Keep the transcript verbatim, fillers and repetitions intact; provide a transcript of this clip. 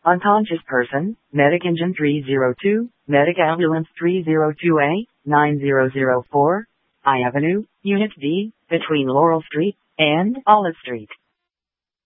Unconscious person, Medic Engine three oh two, Medic Ambulance three oh two A, nine zero zero four, I Avenue, Unit D, between Laurel Street and Olive Street.